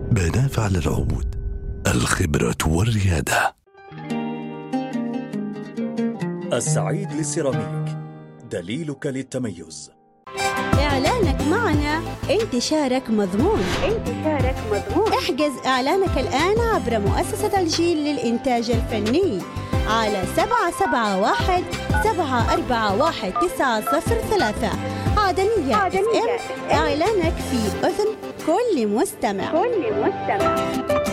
بناف على العود، الخبرة والريادة. السعيد للسيراميك، دليلك للتميز. إعلانك معنا انتشارك مضمون. احجز إعلانك الآن عبر مؤسسة الجيل للإنتاج الفني على 771-741-903 عدنية FM. إعلانك في أذن كل مستمع.